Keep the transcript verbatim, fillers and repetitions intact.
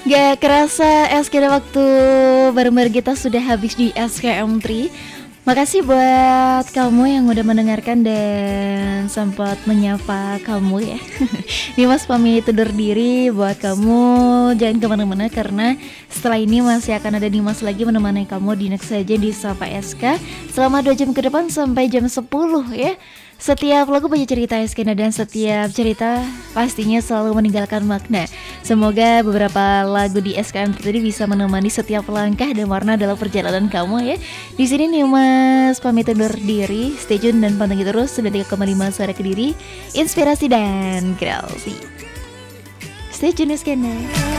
Gak kerasa S K waktu bareng-bareng kita sudah habis di S K M tiga. Makasih buat kamu yang udah mendengarkan dan sempat menyapa kamu ya. Dimas pamit undur diri, buat kamu jangan kemana-mana karena setelah ini masih akan ada Dimas lagi menemani kamu di Next saja di Sapa S K selama dua jam ke depan sampai jam sepuluh ya. Setiap lagu punya cerita S K dan setiap cerita pastinya selalu meninggalkan makna. Semoga beberapa lagu di S K M tadi bisa menemani setiap langkah dan warna dalam perjalanan kamu ya. Di sini nih Mas pamit undur diri. Stay tune dan pantengin terus sembilan puluh tiga koma lima Suara Kediri, inspirasi dan kreasi. Stay tune S K.